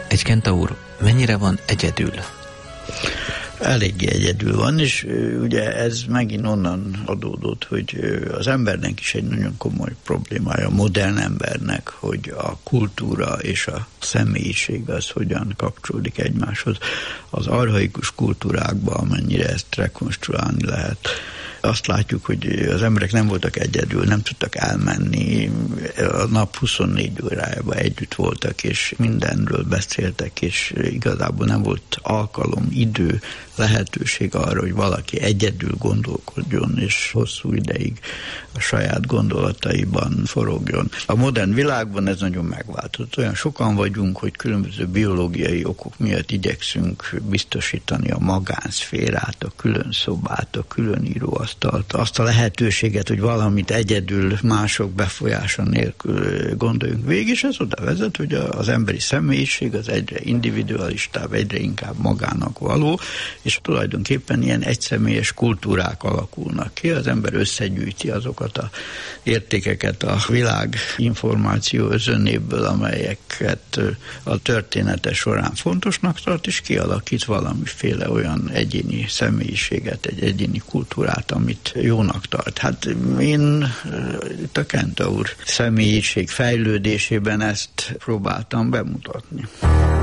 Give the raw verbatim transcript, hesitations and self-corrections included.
Egy kentaur mennyire van egyedül? Eléggé egyedül van, és ugye ez megint onnan adódott, hogy az embernek is egy nagyon komoly problémája, a modern embernek, hogy a kultúra és a személyiség az hogyan kapcsolódik egymáshoz. Az archaikus kultúrákban, amennyire ezt rekonstruálni lehet, azt látjuk, hogy az emberek nem voltak egyedül, nem tudtak elmenni, a nap huszonnégy órájában együtt voltak, és mindenről beszéltek, és igazából nem volt alkalom, idő, lehetőség arra, hogy valaki egyedül gondolkodjon, és hosszú ideig a saját gondolataiban forogjon. A modern világban ez nagyon megváltozott. Olyan sokan vagyunk, hogy különböző biológiai okok miatt igyekszünk biztosítani a magánszférát, a külön szobát, a külön íróasztalt, azt a lehetőséget, hogy valamit egyedül mások befolyása nélkül gondoljunk végig, és ez oda vezet, hogy az emberi személyiség az egyre individualistább, egyre inkább magának való, és tulajdonképpen ilyen egyszemélyes kultúrák alakulnak ki, az ember összegyűjti azokat a értékeket a világ információ özönéből, amelyeket a története során fontosnak tart, és kialakít valamiféle olyan egyéni személyiséget, egy egyéni kultúrát, amit jónak tart. Hát én itt a kentaur személyiség fejlődésében ezt próbáltam bemutatni.